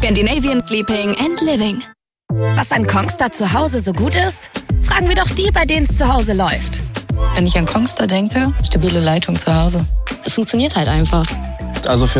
Scandinavian Sleeping and Living. Was an Kongstar zu Hause so gut ist? Fragen wir doch die, bei denen es zu Hause läuft. Wenn ich an Kongstar denke, stabile Leitung zu Hause. Es funktioniert halt einfach. Also für